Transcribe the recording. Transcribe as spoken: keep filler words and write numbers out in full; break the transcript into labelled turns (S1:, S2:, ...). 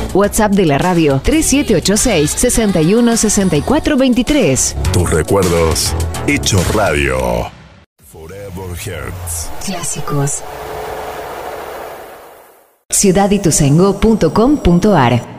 S1: WhatsApp de la radio tres siete ocho seis, seis uno, seis cuatro dos tres.
S2: Tus recuerdos hechos radio. Forever Hertz.
S1: Clásicos. ciudad ituzaingó punto com punto ar